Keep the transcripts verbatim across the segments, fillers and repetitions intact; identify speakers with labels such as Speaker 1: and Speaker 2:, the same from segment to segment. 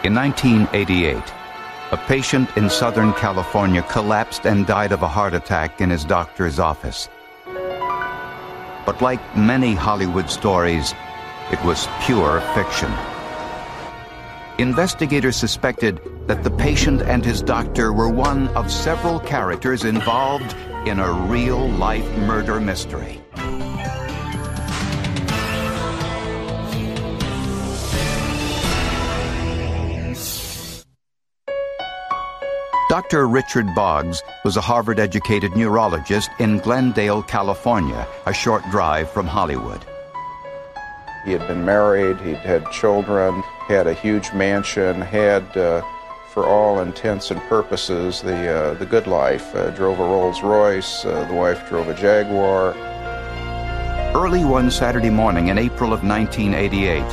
Speaker 1: In nineteen eighty-eight, a patient in Southern California collapsed and died of a heart attack in his doctor's office. But like many Hollywood stories, it was pure fiction. Investigators suspected that the patient and his doctor were one of several characters involved in a real-life murder mystery. Doctor Richard Boggs was a Harvard-educated neurologist in Glendale, California, a short drive from Hollywood.
Speaker 2: He had been married, he'd had children, had a huge mansion, had, uh, for all intents and purposes, the, uh, the good life. Uh, drove a Rolls-Royce, uh, the wife drove a Jaguar.
Speaker 1: Early one Saturday morning in April of nineteen eighty-eight,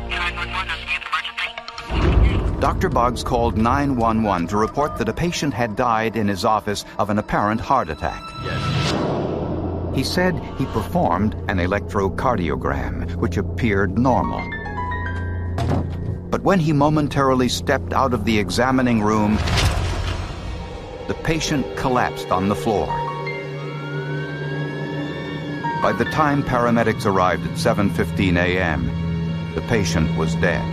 Speaker 1: Doctor Boggs called nine one one to report that a patient had died in his office of an apparent heart attack. Yes. He said he performed an electrocardiogram, which appeared normal. But when he momentarily stepped out of the examining room, the patient collapsed on the floor. By the time paramedics arrived at seven fifteen a m, the patient was dead.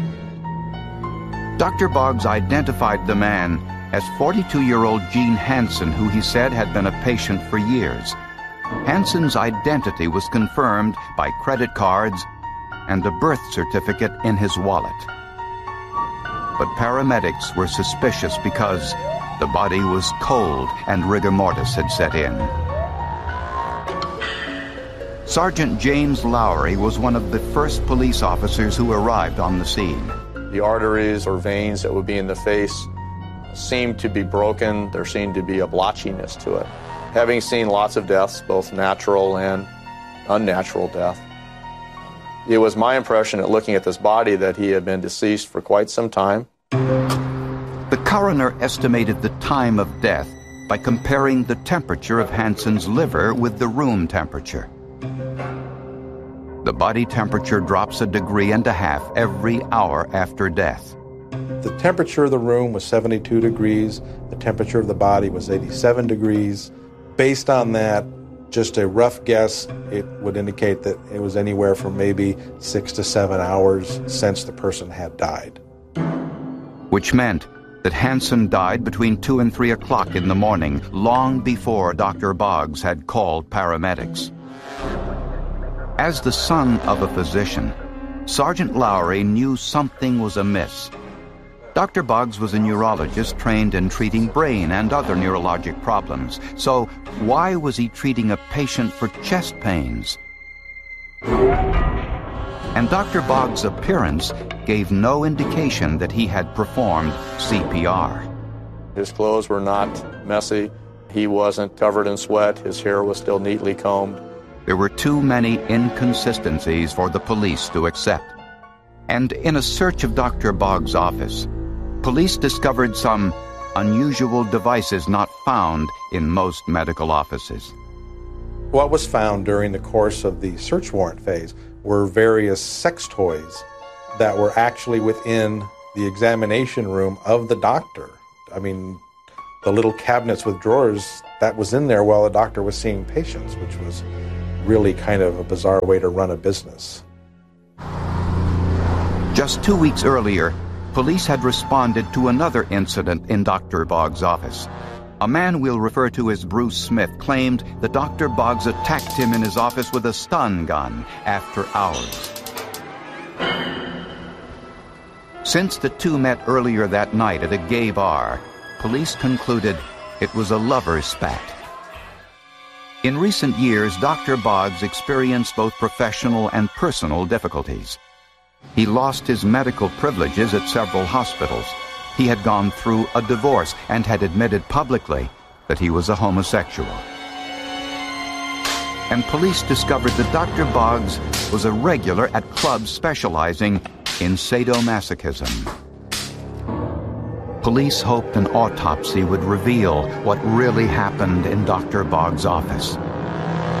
Speaker 1: Doctor Boggs identified the man as forty-two-year-old Gene Hansen, who he said had been a patient for years. Hansen's identity was confirmed by credit cards and a birth certificate in his wallet. But paramedics were suspicious because the body was cold and rigor mortis had set in. Sergeant James Lowry was one of the first police officers who arrived on the scene.
Speaker 3: The arteries or veins that would be in the face seemed to be broken. There seemed to be a blotchiness to it. Having seen lots of deaths, both natural and unnatural death, it was my impression at looking at this body that he had been deceased for quite some time.
Speaker 1: The coroner estimated the time of death by comparing the temperature of Hansen's liver with the room temperature. The body temperature drops a degree and a half every hour after death.
Speaker 4: The temperature of the room was seventy-two degrees. The temperature of the body was eighty-seven degrees. Based on that, just a rough guess, it would indicate that it was anywhere from maybe six to seven hours since the person had died.
Speaker 1: Which meant that Hansen died between two and three o'clock in the morning, long before Doctor Boggs had called paramedics. As the son of a physician, Sergeant Lowry knew something was amiss. Doctor Boggs was a neurologist trained in treating brain and other neurologic problems. So why was he treating a patient for chest pains? And Doctor Boggs' appearance gave no indication that he had performed C P R.
Speaker 3: His clothes were not messy. He wasn't covered in sweat. His hair was still neatly combed.
Speaker 1: There were too many inconsistencies for the police to accept. And in a search of Doctor Boggs' office, police discovered some unusual devices not found in most medical offices.
Speaker 4: What was found during the course of the search warrant phase were various sex toys that were actually within the examination room of the doctor. I mean, the little cabinets with drawers, that was in there while the doctor was seeing patients, which was really kind of a bizarre way to run a business.
Speaker 1: Just two weeks earlier, police had responded to another incident in Doctor Boggs' office. A man we'll refer to as Bruce Smith claimed that Doctor Boggs attacked him in his office with a stun gun after hours. Since the two met earlier that night at a gay bar, police concluded it was a lover's spat. In recent years, Doctor Boggs experienced both professional and personal difficulties. He lost his medical privileges at several hospitals. He had gone through a divorce and had admitted publicly that he was a homosexual. And police discovered that Doctor Boggs was a regular at clubs specializing in sadomasochism. Police hoped an autopsy would reveal what really happened in Doctor Boggs' office.